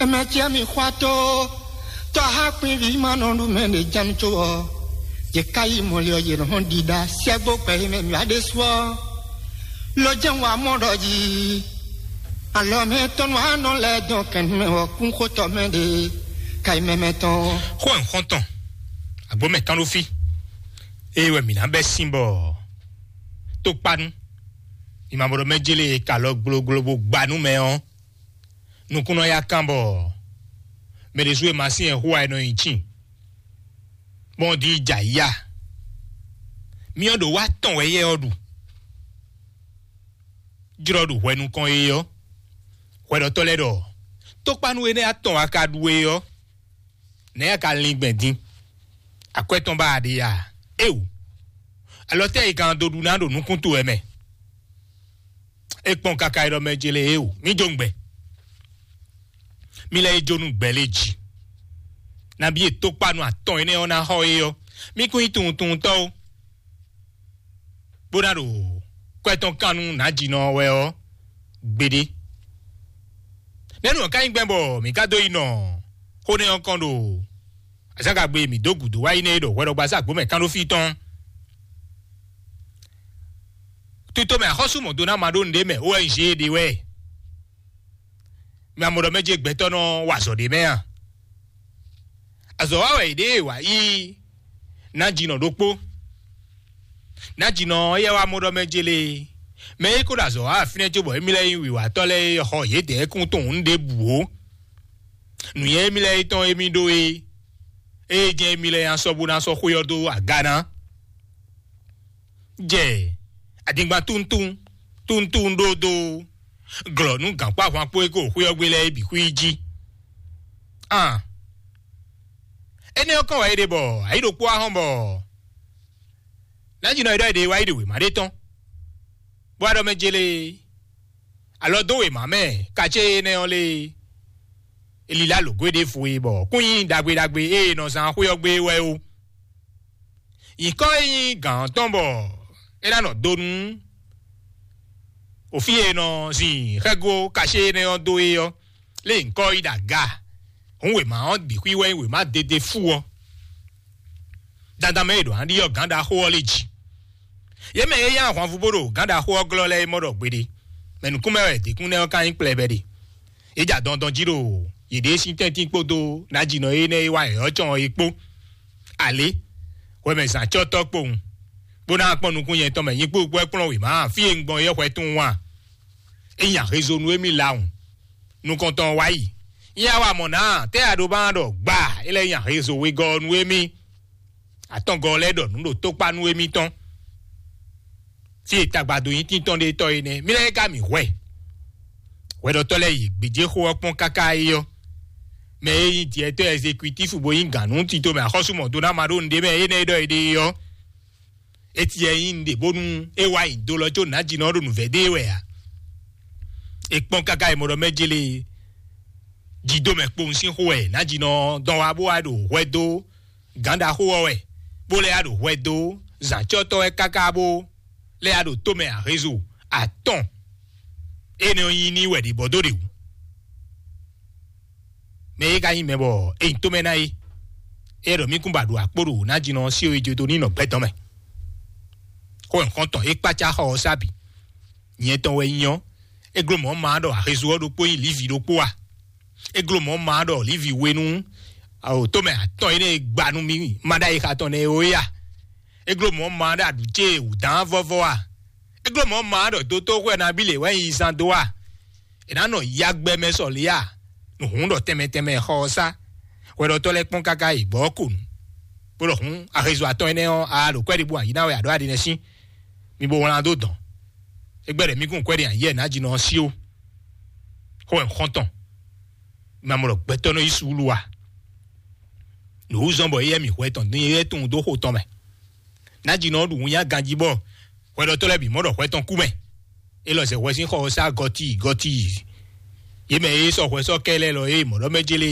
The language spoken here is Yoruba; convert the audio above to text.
Amatia mi kwato to hakwi ri manonu mene jamcho je kai molio je hondida sebo pe me ade so lo janwa modoji alo me ton wa no le don ken me o kun ko to me de kai me meton ho en konton agbo me kan lo fi ewe mi na be simbo to panu imamoro mejele ka lo gbogbo gbanu me on nukuno ya kambo me de suwe masin ho ai no yin bon di jaya mi odo wa ton weye odu jirodu wenu kon eyo wedo toledo to panu ene aton akadu eyo ne ka lingbedin akweton ba ade ya ewu alote ikan dodu na do nukun to eme ekpon kaka iro mejele ewu mi jongbe mi le jonu gbeleji na bi to panu aton ene ona ho eyo mi kun itun to bodaro kweton kanu na jino we o gbede nenu kan gbembo mi ka do ino ho ne okondo asaka gbe mi dogudu wa ine do wedo gba sa gbo me kan lo fi ton tuto me hosu mo do na ma do nde me o enje de we mi amodo meje gbeto no wa so de me an azo wa we de wa yi na jino dopo na jino ye wa modo mejele me ko da zo afine jobo emile yin wi wa tole ho ye de kun to nde buo nu ye emile ton emi do e je emile an so bu na so khoyodo agana je adingba tuntun dodo glo nu gan pa fun po ko khoyogbele bi kuiji ene okan wa ide bo aido po ahon bo na jino ide wa ide we ma de ton bo ado mejele alodo we ma me ka che ne ole elila lo gwe de fu bo kunyin dagbe e no san khoyogbe we o iko yin gan ton bo era no donu ofie no si rego ka che ne o do e yo le nko idaga onwe ma on bi kwiwe we ma dede fu o dada medo andi yo ganda ho leji ye me ye yan hwan fuboro ganda ho glole modo gbede menu kumewe de kun ne kan plebede eja don jiro yede sin tentin podo na jino ene wa e ojon epo ale we me san choto pohun bona ponu kun yen to me yin popo epon we ma fi engbon ye kwetun wa eyan rezonu emi laun nu kon ton wa yi ya wa mona te ado bando gba ile yan rezo we go nu emi aton go ledo nu lo to pa nu emi ton fi tagbado yin tin ton de to ene mi le ka mi we do tole yi gbeje ho opon kaka yo me yin ti eto executive bo yin ganu ti to me ahosumo do na maro nde me ene do ide yo eti yin de bonu ewa yin do lojo na jina ro nu vede we a ekpon kaka imoro mejele jido me pon sin ho e na jina don wa bo ado wedo ganda ho we bo le ado wedo za choto e kaka bo le ado to me a rezo aton ene yin ni we di bodore wu me ga yin mebo e to me nai ero mi kun badu aporo na jina si o ejo to ni no beton me ko nkan ton e pacha ho sabi yen ton we yan eglomo ma do a rezo do po yin livi do po a eglomo ma do livi wenu o to me aton ene gbanu mi mada e ka ton e o ya eglomo ma da duje u dan vovo a eglomo ma do to ko na bile we yin san do a ina no yagbe me so le a no hun do teme ho sa we do to le pon kaka ibo kun bo hun a rezo aton ene o a lo kwedi bu a ina we ado ade ne sin mi bo won do don egbere mi kun kwedi an ye na jina si o ho en konton mamoro gbetono isuluwa no zombo ye mi kweton ni ye tun do ho ton me na jina du yan ganjibo we do to le bi modo kweton ku me e lo se we sin ho sa goti ye me e so kele lo e modo mejele